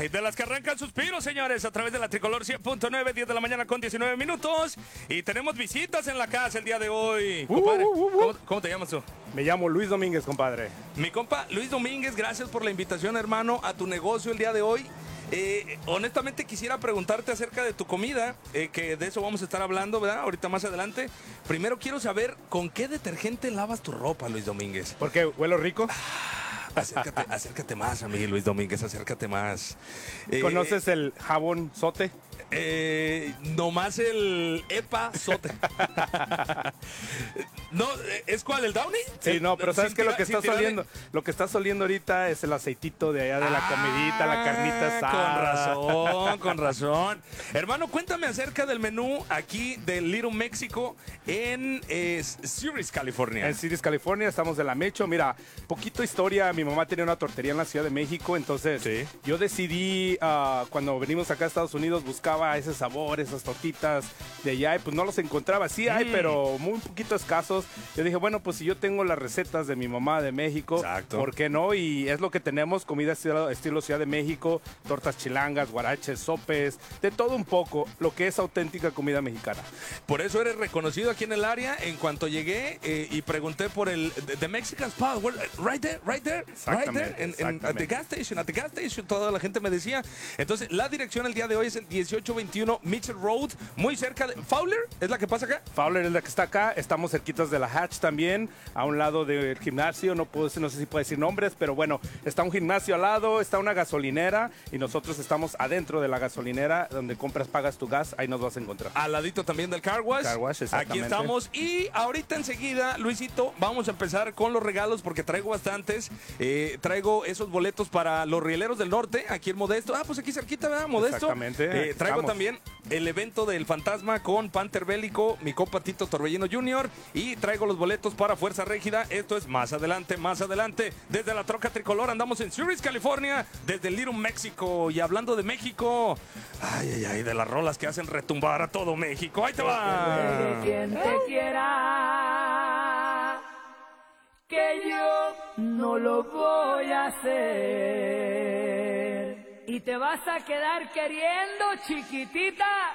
Ay, de las que arrancan suspiros, señores, a través de la Tricolor 100.9, 10 de la mañana con 19 minutos. Y tenemos visitas en la casa el día de hoy. Compadre, ¿cómo te llamas tú? Me llamo Luis Domínguez, compadre. Mi compa Luis Domínguez, gracias por la invitación, hermano, a tu negocio el día de hoy. Honestamente quisiera preguntarte acerca de tu comida, que de eso vamos a estar hablando, ¿verdad? Ahorita más adelante. Primero quiero saber, ¿con qué detergente lavas tu ropa, Luis Domínguez? ¿Por qué? ¿Huelo rico? Acércate más, amigo Luis Domínguez, acércate más. ¿Conoces el jabón Sote? Nomás el EPA Sote. No, ¿es cuál? ¿El Downy? Sí, no, pero ¿sabes qué? Lo que está tirarle. soliendo, lo que está soliendo ahorita es el aceitito de allá de la comidita, la carnita asada. Con razón. Hermano, cuéntame acerca del menú aquí de Little México en Syracuse, California. En Syracuse, California, estamos de la Mecho. Mira, poquito historia. Mi mamá tenía una tortería en la Ciudad de México, entonces Sí. yo decidí, cuando venimos acá a Estados Unidos, buscaba ese sabor, esas tortitas de allá, y pues no los encontraba. Sí hay, pero muy poquito escasos. Yo dije, bueno, pues si yo tengo las recetas de mi mamá de México, Exacto. ¿por qué no? Y es lo que tenemos, comida estilo Ciudad de México, tortas chilangas, guaraches, sopes, de todo un poco, lo que es auténtica comida mexicana. Por eso eres reconocido aquí en el área. En cuanto llegué y pregunté por el The Mexican Spot, right there, right there, at the gas station, toda la gente me decía. Entonces, la dirección el día de hoy es el 1821 Mitchell Road, muy cerca de Fowler, ¿es la que pasa acá? Fowler es la que está acá, estamos cerquitas de la Hatch también, a un lado del gimnasio, no sé si puedo decir nombres, pero bueno, está un gimnasio al lado, está una gasolinera y nosotros estamos adentro de la gasolinera, donde compras, pagas tu gas, ahí nos vas a encontrar. Al ladito también del Car Wash. Car Wash, Aquí exactamente. estamos. Y ahorita enseguida, Luisito, vamos a empezar con los regalos porque traigo bastantes. Traigo esos boletos para los Rieleros del Norte, aquí en Modesto. Pues aquí cerquita, ¿verdad? Modesto. Exactamente. Traigo Estamos. también el evento del Fantasma con Panther Bélico, mi compa Tito Torbellino Jr. Y traigo los boletos para Fuerza Régida. Esto es más adelante, más adelante. Desde la Troca Tricolor andamos en Syracuse, California, desde Little México. Y hablando de México, ay, de las rolas que hacen retumbar a todo México. Ahí te va. Quien te quiera, que yo no lo voy a hacer. Y te vas a quedar queriendo, chiquitita.